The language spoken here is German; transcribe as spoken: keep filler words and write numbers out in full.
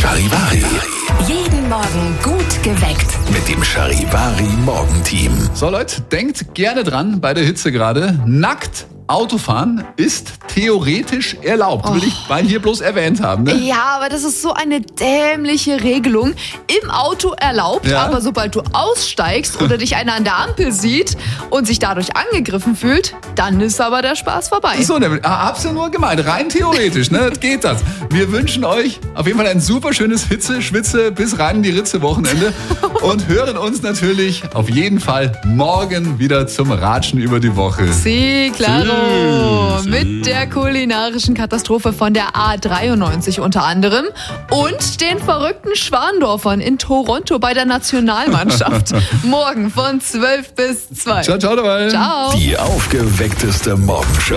Charivari. Jeden Morgen gut geweckt. Mit dem Charivari Morgenteam. So Leute, denkt gerne dran bei der Hitze gerade. Nackt Autofahren ist theoretisch erlaubt. Oh. Will ich mal hier bloß erwähnt haben. Ne? Ja, aber das ist so eine dämliche Regelung. Im Auto erlaubt, Ja. aber sobald du aussteigst oder dich einer an der Ampel sieht und sich dadurch angegriffen fühlt, dann ist aber der Spaß vorbei. So, ne, hab's ja nur gemeint. Rein theoretisch, ne? Geht das. Wir wünschen euch auf jeden Fall ein super schönes Hitze, Schwitze bis rein in die Ritze Wochenende und hören uns natürlich auf jeden Fall morgen wieder zum Ratschen über die Woche. Sí, claro. Sí, sí. Mit der kulinarischen Katastrophe von der A dreiundneunzig unter anderem und den verrückten Schwandorfern in Toronto bei der Nationalmannschaft. Morgen von zwölf bis zwei. Ciao, ciao dabei. Ciao. Die aufgeweckteste Morgenshow.